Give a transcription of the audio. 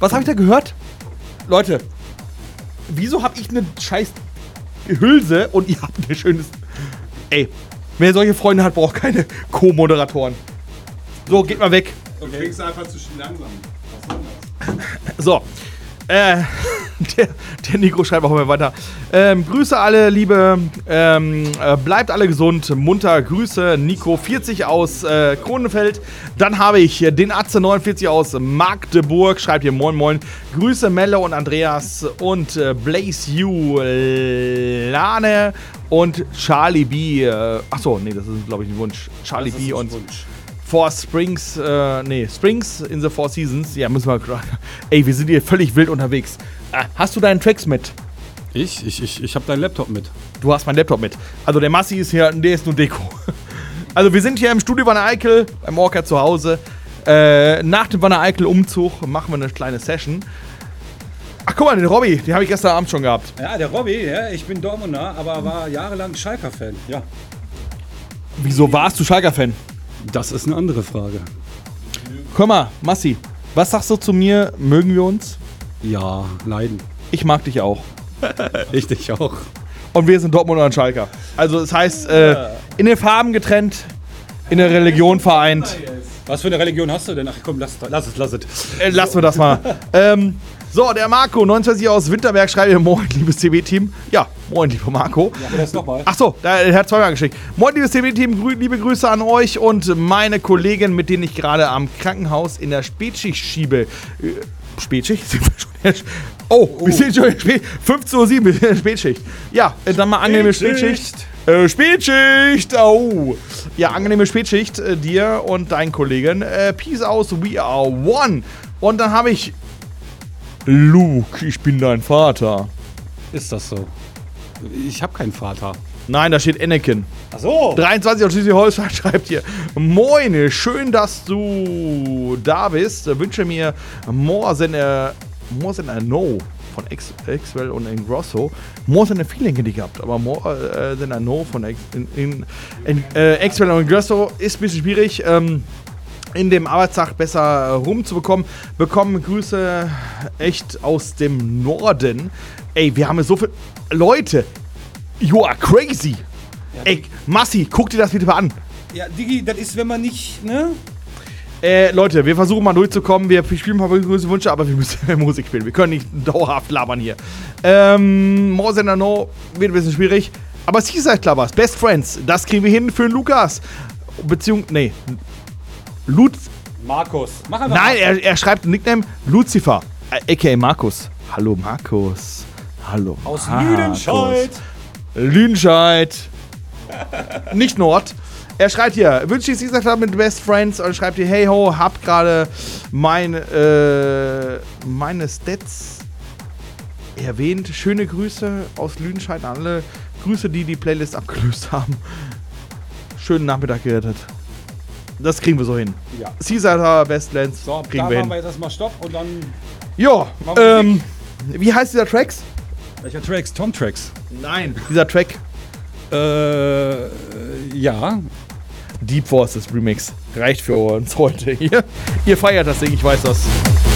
Was habe ich da gehört? Leute, wieso habe ich eine scheiß Hülse und ihr habt ein schönes... Ey, wer solche Freunde hat, braucht keine Co-Moderatoren. So, geht mal weg. Du fängst einfach zu langsam. Was soll das? So, der Nico schreibt auch mal weiter. Grüße alle, Liebe. Bleibt alle gesund, munter. Grüße, Nico 40 aus Kronenfeld. Dann habe ich den Atze 49 aus Magdeburg. Schreibt hier Moin Moin. Grüße, Melle und Andreas und Blaze You, Lane und Charlie B. Achso, nee, das ist, glaube ich, ein Wunsch. Charlie B und Four Springs, Springs in the Four Seasons. Ja, müssen wir. Ey, wir sind hier völlig wild unterwegs. Hast du deinen Tracks mit? Ich habe deinen Laptop mit. Du hast meinen Laptop mit. Also der Massi ist hier, der ist nur Deko. Also wir sind hier im Studio Wanne Eickel, beim Orca zu Hause. Nach dem Wanne Eickel Umzug machen wir eine kleine Session. Ach guck mal, den Robby, den habe ich gestern Abend schon gehabt. Ja, der Robby, ja, ich bin Dortmunder, aber war jahrelang Schalker-Fan. Ja. Wieso warst du Schalker-Fan? Das ist eine andere Frage. Guck mal, Massi, was sagst du zu mir? Mögen wir uns? Ja, leiden. Ich mag dich auch. Ich dich auch. Und wir sind Dortmunder und Schalker. Also das heißt, in den Farben getrennt, in der Religion vereint. Was für eine Religion hast du denn? Ach komm, lass es. Lassen wir das mal. So, der Marco, 29 aus Winterberg, schreibt hier: Moin, liebes CB-Team. Ja, moin, lieber Marco. Ja, aber das nochmal. Achso, er hat zweimal geschickt. Moin, liebes CB-Team, liebe Grüße an euch und meine Kollegen, mit denen ich gerade am Krankenhaus in der Spätschicht schiebe. Spätschicht? Oh, wir sind schon in 15:07 Uhr, Spätschicht. Ja, dann mal angenehme Spätschicht. Spätschicht! Oh! Ja, angenehme Spätschicht dir und deinen Kollegen. Peace out, we are one. Und dann habe ich Luke, ich bin dein Vater. Ist das so? Ich habe keinen Vater. Nein, da steht Anakin. Ach so. 23 aus Schleswig-Holstein schreibt hier: Moin, schön, dass du da bist. Wünsche mir more than a no von Axwell und Ingrosso. More than a feeling hätte ich gehabt, aber more than a no von Axwell und Ingrosso ist ein bisschen schwierig. In dem Arbeitstag besser rumzubekommen. Bekommen Grüße echt aus dem Norden. Ey, wir haben hier so viele Leute. You are crazy. Ja, ey, Massi, guck dir das bitte mal an. Ja, Digi, das ist, wenn man nicht, ne? Leute, wir versuchen mal durchzukommen. Wir spielen ein paar Grüße-Wünsche, aber wir müssen Musik spielen. Wir können nicht dauerhaft labern hier. More than I know wird ein bisschen schwierig. Aber Seaside Clubbers, Best Friends, das kriegen wir hin für den Lukas. Markus. Nein, er schreibt einen Nickname Lucifer, a.k.a. Markus. Hallo Markus. Hallo Aus Lüdenscheid. Lüdenscheid. Nicht Nord. Er schreibt hier: Wünsche ich Seaside Club mit Best Friends. Und schreibt hier: Hey ho, hab gerade meine Stats erwähnt. Schöne Grüße aus Lüdenscheid an alle. Grüße, die Playlist abgelöst haben. Schönen Nachmittag gerettet. Das kriegen wir so hin. Ja. Seaside Bestlands. So, kriegen da wir machen hin. wir jetzt erstmal Stopp und dann. Ja, wie heißt dieser Tracks? Welcher Tracks? Tom Tracks. Nein. Dieser Track. Ja. Deep Forces Remix. Reicht für uns heute hier. Ihr feiert das Ding, ich weiß das.